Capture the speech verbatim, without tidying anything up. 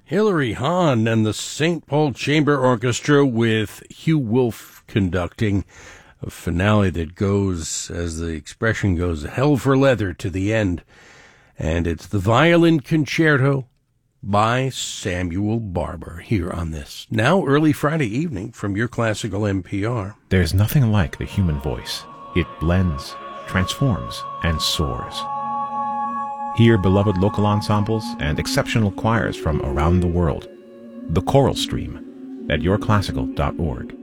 Hilary Hahn and the Saint Paul Chamber Orchestra with Hugh Wolf conducting a finale that goes, as the expression goes, hell for leather to the end. And it's the Violin Concerto by Samuel Barber here on this now early Friday evening from your classical N P R. There's nothing like the human voice. It blends, transforms, and soars. Hear beloved local ensembles and exceptional choirs from around the world. The Choral Stream at your classical dot org.